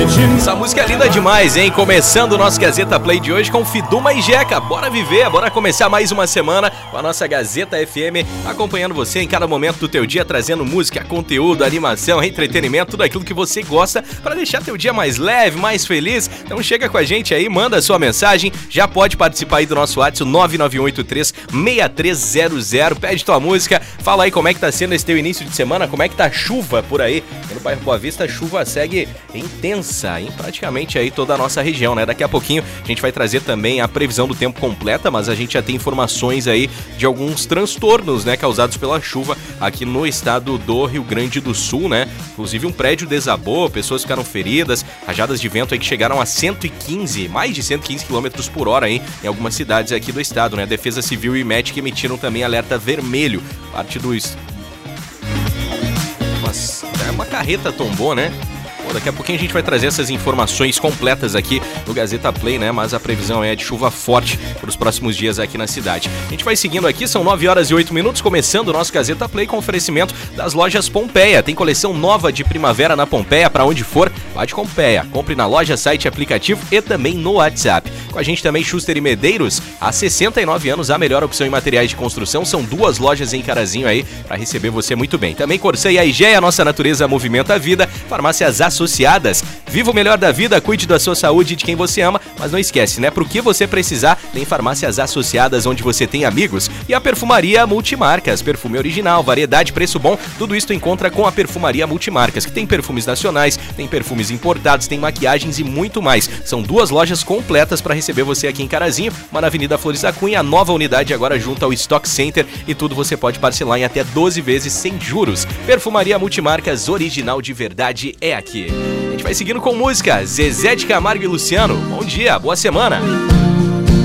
Essa música é linda demais, hein? Começando o nosso Gazeta Play de hoje com Fiduma e Jeca. Bora viver, bora começar mais uma semana com a nossa Gazeta FM, acompanhando você em cada momento do teu dia, trazendo música, conteúdo, animação, entretenimento, tudo aquilo que você gosta para deixar teu dia mais leve, mais feliz. Então chega com a gente aí, manda a sua mensagem, já pode participar aí do nosso WhatsApp 99183-6300, pede tua música, fala aí como é que tá sendo esse teu início de semana, como é que tá a chuva por aí. No bairro Boa Vista a chuva segue intensa em praticamente aí toda a nossa região, né? Daqui a pouquinho a gente vai trazer também a previsão do tempo completa, mas a gente já tem informações aí de alguns transtornos, né, causados pela chuva aqui no estado do Rio Grande do Sul, né? Inclusive um prédio desabou, pessoas ficaram feridas, rajadas de vento aí que chegaram a 115, mais de 115 km por hora aí em algumas cidades aqui do estado, né? A Defesa Civil e MET que emitiram também alerta vermelho, parte do... Uma carreta tombou, né? Daqui a pouquinho a gente vai trazer essas informações completas aqui no Gazeta Play, né? Mas a previsão é de chuva forte para os próximos dias aqui na cidade. A gente vai seguindo aqui, são 9 horas e 8 minutos, começando o nosso Gazeta Play com oferecimento das lojas Pompeia. Tem coleção nova de primavera na Pompeia, para onde for, vá de Pompeia. Compre na loja, site, aplicativo e também no WhatsApp. Com a gente também Schuster e Medeiros, há 69 anos, a melhor opção em materiais de construção. São duas lojas em Carazinho aí para receber você muito bem. Também Corsã e a IGEA, a nossa natureza movimenta a vida. Farmácias associadas. Viva o melhor da vida, cuide da sua saúde e de quem você ama, mas não esquece, né? Pro que você precisar, tem farmácias associadas onde você tem amigos. E a Perfumaria Multimarcas, perfume original, variedade, preço bom, tudo isso tu encontra com a Perfumaria Multimarcas, que tem perfumes nacionais, tem perfumes importados, tem maquiagens e muito mais. São duas lojas completas para receber você aqui em Carazinho, uma na Avenida Flores da Cunha, a nova unidade agora junto ao Stock Center, e tudo você pode parcelar em até 12 vezes sem juros. Perfumaria Multimarcas, original de verdade, é aqui. A gente vai seguindo com música, Zezé de Camargo e Luciano. Bom dia, boa semana.